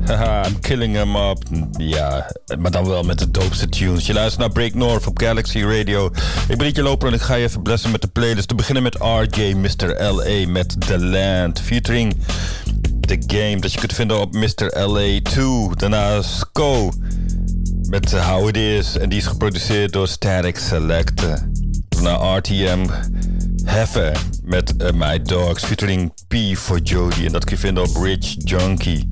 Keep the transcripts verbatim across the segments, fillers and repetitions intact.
Haha, I'm killing him up. Ja, maar dan wel met de doopste tunes. Je luistert naar Break North op Galaxy Radio. Ik ben Rietje Loper en ik ga je even blessen met de playlist. Te beginnen met R J, mister L A met The Land. Featuring The Game, dat je kunt vinden op mister L A twee. Daarna Sko met How It Is. En die is geproduceerd door Static Select. Daarna R T M Heffe met uh, My Dogs. Featuring P for Jody. En dat kun je vinden op Rich Junkie.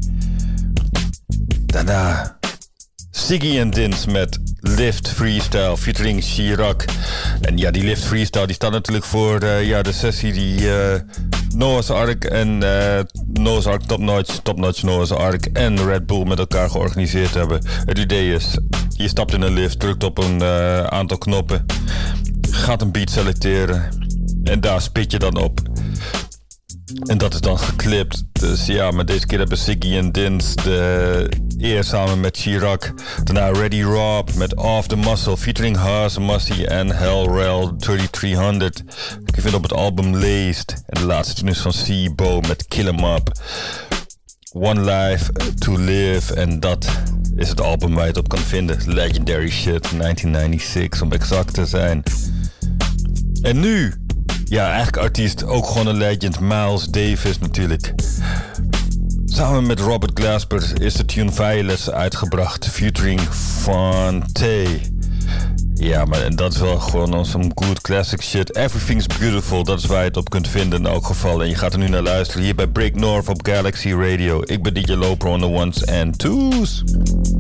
Daarna Siggy and Dins met Lift Freestyle featuring Chirac. En ja, die Lift Freestyle die staat natuurlijk voor uh, ja, de sessie die uh, Noah's Ark en uh, Noah's Ark Top Notch, Top Notch Noah's Ark en Red Bull met elkaar georganiseerd hebben. Het idee is, je stapt in een lift, drukt op een uh, aantal knoppen, gaat een beat selecteren en daar spit je dan op. En dat is dan geklipt. Dus ja, maar deze keer hebben Siggy en Dins de eer samen met Chirac. Daarna Ready Rob met Off the Muscle featuring Haas, Massey en Hellrel thirty-three hundred. Je vindt op het album Laced. En de laatste tune is van C-Bo met Kill 'Em Up. One Life to Live. En dat is het album waar je het op kan vinden. Legendary shit, nineteen ninety-six om exact te zijn. En nu... ja, eigenlijk artiest, ook gewoon een legend. Miles Davis natuurlijk. Samen met Robert Glasper is de tune Violets uitgebracht. Featuring Fonte. Ja, maar en dat is wel gewoon some good classic shit. Everything's Beautiful, dat is waar je het op kunt vinden in elk geval. En je gaat er nu naar luisteren hier bij Break North op Galaxy Radio. Ik ben D J Loper on the ones and twos.